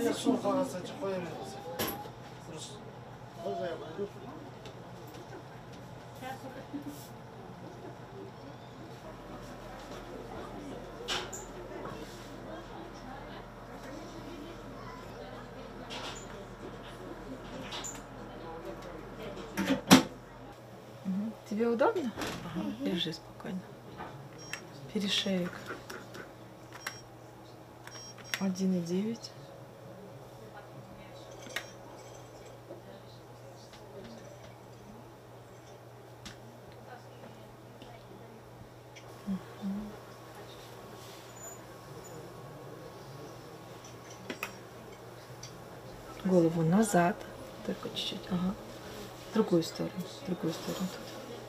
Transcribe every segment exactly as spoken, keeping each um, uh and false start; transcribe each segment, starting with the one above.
아니야, 수업 가서 저 거에 먹었어. 그렇지. 어제 말고. Тебе удобно? Ага. Лежи спокойно. Перешеек. Один и девять. Голову назад. Только чуть-чуть. Ага. В другую сторону. В другую сторону тут.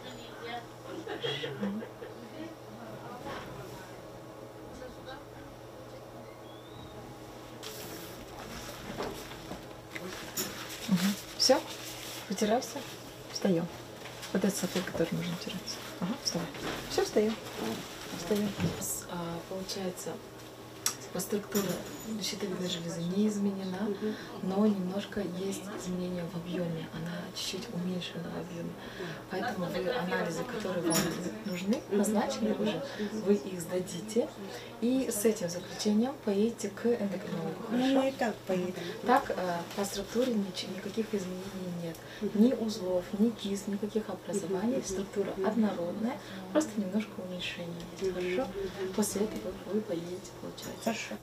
Угу. Все? Вытирайся. Встаем. Вот этот салфет, который нужно вытираться. Ага, вставай. Все, встаем. Встаем. А, получается, по структуре щитовидной железы не изменена, но немножко есть изменения в объеме. Она чуть-чуть уменьшена в объеме. Поэтому вы анализы, которые вам нужны, назначили уже, вы их сдадите. И с этим заключением поедете к эндокринологу. Ну, и так поедем. Так, по структуре ничего, никаких изменений нет. Ни узлов, ни кист, никаких образований. Структура однородная, просто немножко уменьшение. Хорошо? После этого вы поедете, получается. Хорошо.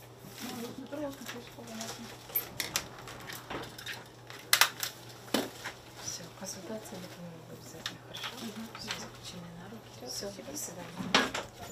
Все, консультация эндокринолога обязательно. Хорошо? Угу. Все, заключение на руки. Все, до свидания.